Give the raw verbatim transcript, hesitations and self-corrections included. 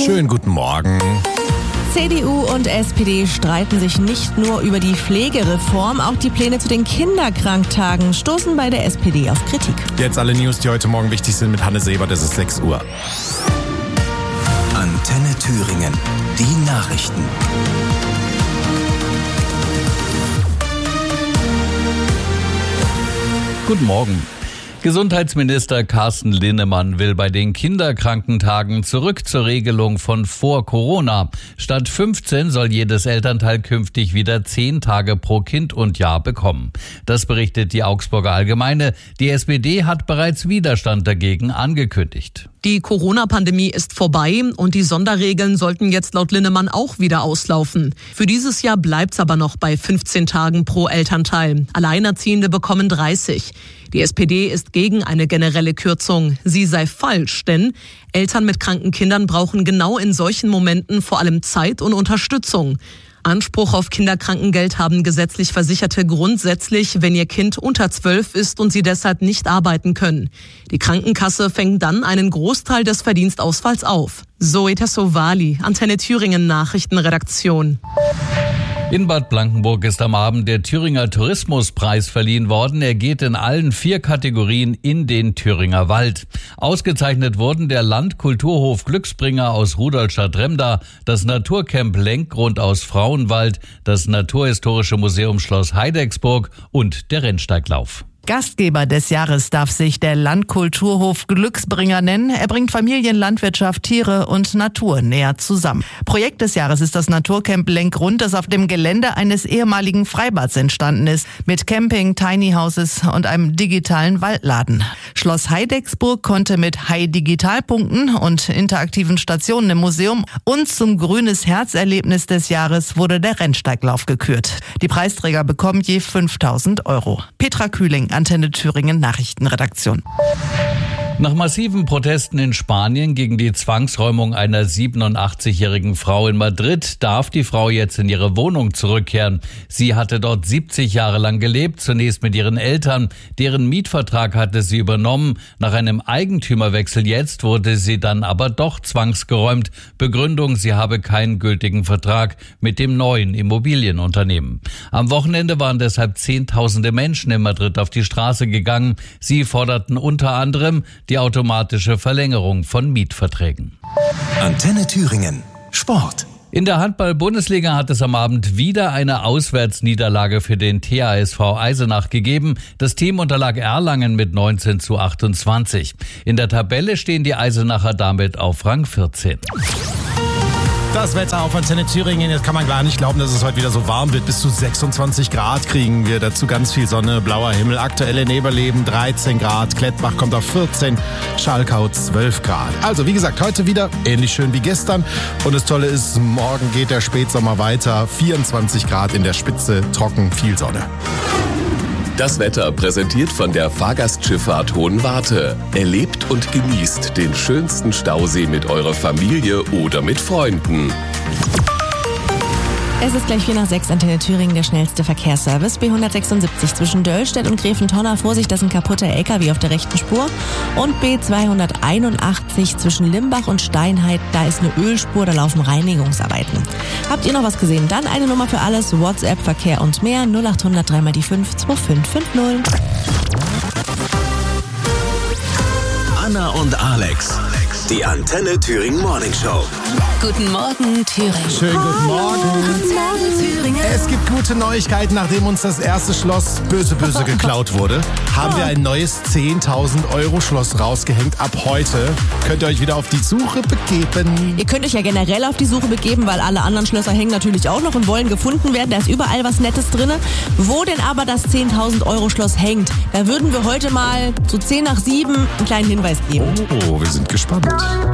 Schönen guten Morgen. C D U und S P D streiten sich nicht nur über die Pflegereform, auch die Pläne zu den Kinderkranktagen stoßen bei der S P D auf Kritik. Jetzt alle News, die heute Morgen wichtig sind mit Hanne Seber, das ist sechs Uhr. Antenne Thüringen, die Nachrichten. Guten Morgen. Gesundheitsminister Carsten Linnemann will bei den Kinderkrankentagen zurück zur Regelung von vor Corona. Statt fünfzehn soll jedes Elternteil künftig wieder zehn Tage pro Kind und Jahr bekommen. Das berichtet die Augsburger Allgemeine. Die S P D hat bereits Widerstand dagegen angekündigt. Die Corona-Pandemie ist vorbei und die Sonderregeln sollten jetzt laut Linnemann auch wieder auslaufen. Für dieses Jahr bleibt's aber noch bei fünfzehn Tagen pro Elternteil. Alleinerziehende bekommen dreißig. Die S P D ist gegen eine generelle Kürzung. Sie sei falsch, denn Eltern mit kranken Kindern brauchen genau in solchen Momenten vor allem Zeit und Unterstützung. Anspruch auf Kinderkrankengeld haben gesetzlich Versicherte grundsätzlich, wenn ihr Kind unter zwölf ist und sie deshalb nicht arbeiten können. Die Krankenkasse fängt dann einen Großteil des Verdienstausfalls auf. Zoe Tassovali, Antenne Thüringen Nachrichtenredaktion. In Bad Blankenburg ist am Abend der Thüringer Tourismuspreis verliehen worden. Er geht in allen vier Kategorien in den Thüringer Wald. Ausgezeichnet wurden der Landkulturhof Glücksbringer aus Rudolstadt-Remda, das Naturcamp Lenkgrund aus Frauenwald, das Naturhistorische Museum Schloss Heidecksburg und der Rennsteiglauf. Gastgeber des Jahres darf sich der Landkulturhof Glücksbringer nennen. Er bringt Familien, Landwirtschaft, Tiere und Natur näher zusammen. Projekt des Jahres ist das Naturcamp Lenkgrund, das auf dem Gelände eines ehemaligen Freibads entstanden ist. Mit Camping, Tiny Houses und einem digitalen Waldladen. Schloss Heidecksburg konnte mit High-Digital-Punkten und interaktiven Stationen im Museum und zum Grünes Herz-Erlebnis des Jahres wurde der Rennsteiglauf gekürt. Die Preisträger bekommen je fünftausend Euro. Petra Kühling, Antenne Thüringen Nachrichtenredaktion. Nach massiven Protesten in Spanien gegen die Zwangsräumung einer siebenundachtzigjährigen Frau in Madrid darf die Frau jetzt in ihre Wohnung zurückkehren. Sie hatte dort siebzig Jahre lang gelebt, zunächst mit ihren Eltern. Deren Mietvertrag hatte sie übernommen. Nach einem Eigentümerwechsel jetzt wurde sie dann aber doch zwangsgeräumt. Begründung, sie habe keinen gültigen Vertrag mit dem neuen Immobilienunternehmen. Am Wochenende waren deshalb Zehntausende Menschen in Madrid auf die Straße gegangen. Sie forderten unter anderem die automatische Verlängerung von Mietverträgen. Antenne Thüringen. Sport. In der Handball-Bundesliga hat es am Abend wieder eine Auswärtsniederlage für den T H S V Eisenach gegeben. Das Team unterlag Erlangen mit neunzehn zu achtundzwanzig. In der Tabelle stehen die Eisenacher damit auf Rang vierzehn. Das Wetter auf Antenne Thüringen, jetzt kann man gar nicht glauben, dass es heute wieder so warm wird. Bis zu sechsundzwanzig Grad kriegen wir, dazu ganz viel Sonne, blauer Himmel, aktuelle Nebelleben dreizehn Grad, Klettbach kommt auf vierzehn, Schalkau zwölf Grad. Also wie gesagt, heute wieder ähnlich schön wie gestern und das Tolle ist, morgen geht der Spätsommer weiter, vierundzwanzig Grad in der Spitze, trocken, viel Sonne. Das Wetter präsentiert von der Fahrgastschifffahrt Hohenwarte. Erlebt und genießt den schönsten Stausee mit eurer Familie oder mit Freunden. Es ist gleich vier nach sechs, Antenne Thüringen, der schnellste Verkehrsservice. B hundertsechsundsiebzig zwischen Döllstedt und Gräfentonner. Vorsicht, das ist ein kaputter L K W auf der rechten Spur. Und B zweihunderteinundachtzig zwischen Limbach und Steinheit. Da ist eine Ölspur, da laufen Reinigungsarbeiten. Habt ihr noch was gesehen? Dann eine Nummer für alles. WhatsApp, Verkehr und mehr. null acht hundert drei mal die fünf zwei fünf fünf null. Anna und Alex. Die Antenne Thüringen Morning Show. Guten Morgen, Thüringen. Schönen guten Morgen. Guten Morgen, Thüringen. Es gibt gute Neuigkeiten. Nachdem uns das erste Schloss böse, böse geklaut wurde, haben wir ein neues zehntausend Euro Schloss rausgehängt. Ab heute könnt ihr euch wieder auf die Suche begeben. Ihr könnt euch ja generell auf die Suche begeben, weil alle anderen Schlösser hängen natürlich auch noch und wollen gefunden werden. Da ist überall was Nettes drin. Wo denn aber das zehntausend Euro Schloss hängt, da würden wir heute mal so zehn nach sieben einen kleinen Hinweis geben. Oh, wir sind gespannt.